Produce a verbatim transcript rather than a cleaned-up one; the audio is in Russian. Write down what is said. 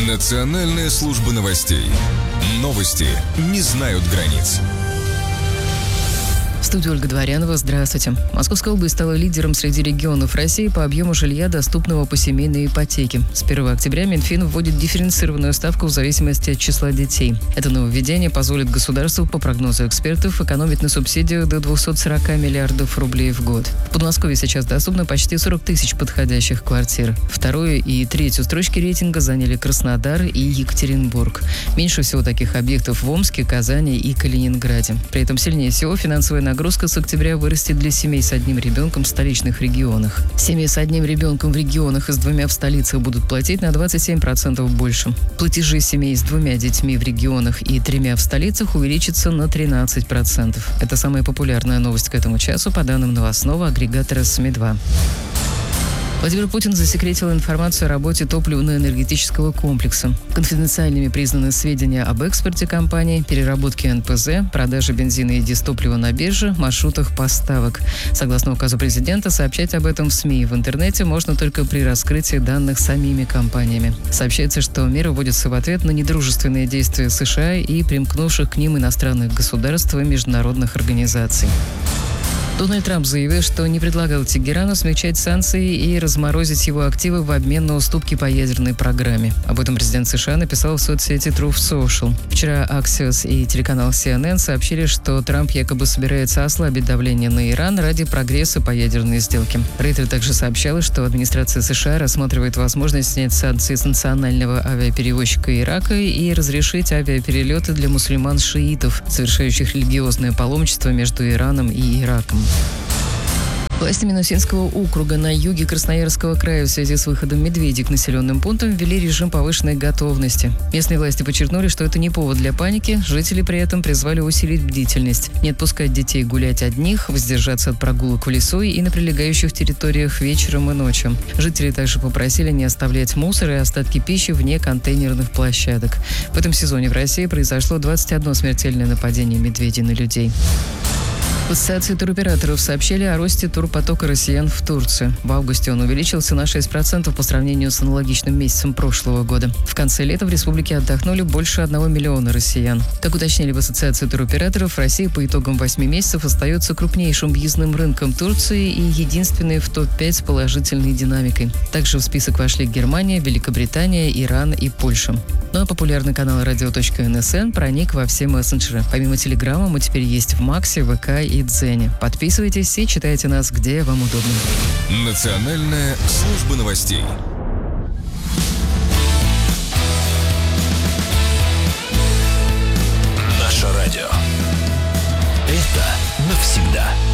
Национальная служба новостей. Новости не знают границ. В студии Ольга Дворянова. Здравствуйте. Московская область стала лидером среди регионов России по объему жилья, доступного по семейной ипотеке. С первого октября Минфин вводит дифференцированную ставку в зависимости от числа детей. Это нововведение позволит государству, по прогнозу экспертов, экономить на субсидиях до двухсот сорока миллиардов рублей в год. В Подмосковье сейчас доступно почти сорок тысяч подходящих квартир. Вторую и третью строчки рейтинга заняли Краснодар и Екатеринбург. Меньше всего таких объектов в Омске, Казани и Калининграде. При этом сильнее всего финансовая нагрузка с октября вырастет для семей с одним ребенком в столичных регионах. Семьи с одним ребенком в регионах и с двумя в столицах будут платить на двадцать семь процентов больше. Платежи семей с двумя детьми в регионах и тремя в столицах увеличатся на тринадцать процентов. Это самая популярная новость к этому часу по данным новостного агрегатора СМИ два. Владимир Путин засекретил информацию о работе топливно-энергетического комплекса. Конфиденциальными признаны сведения об экспорте компании, переработке эн пэ зэ, продаже бензина и дизтоплива на бирже, маршрутах поставок. Согласно указу президента, сообщать об этом в СМИ и в интернете можно только при раскрытии данных самими компаниями. Сообщается, что меры вводятся в ответ на недружественные действия США и примкнувших к ним иностранных государств и международных организаций. Дональд Трамп заявил, что не предлагал Тегерану смягчать санкции и разморозить его активы в обмен на уступки по ядерной программе. Об этом президент США написал в соцсети Truth Social. Вчера Axios и телеканал си эн эн сообщили, что Трамп якобы собирается ослабить давление на Иран ради прогресса по ядерной сделке. Рейтер также сообщала, что администрация США рассматривает возможность снять санкции с национального авиаперевозчика Ирака и разрешить авиаперелеты для мусульман-шиитов, совершающих религиозное паломничество между Ираном и Ираком. Власти Минусинского округа на юге Красноярского края в связи с выходом медведей к населенным пунктам ввели режим повышенной готовности. Местные власти подчеркнули, что это не повод для паники. Жители при этом призвали усилить бдительность, не отпускать детей гулять одних, воздержаться от прогулок в лесу и на прилегающих территориях вечером и ночью. Жители также попросили не оставлять мусор и остатки пищи вне контейнерных площадок. В этом сезоне в России произошло двадцать одно смертельное нападение медведей на людей. В Ассоциации туроператоров сообщили о росте турпотока россиян в Турцию. В августе он увеличился на шесть процентов по сравнению с аналогичным месяцем прошлого года. В конце лета в республике отдохнули больше одного миллиона россиян. Как уточнили в Ассоциации туроператоров, Россия по итогам восьми месяцев остается крупнейшим въездным рынком Турции и единственной в топ пять с положительной динамикой. Также в список вошли Германия, Великобритания, Иран и Польша. Ну а популярный канал радио точка эн эс эн проник во все мессенджеры. Помимо Телеграма мы теперь есть в Максе, ВК и Дзене. Подписывайтесь и читайте нас, где вам удобно. Национальная служба новостей. Наше радио. Это навсегда.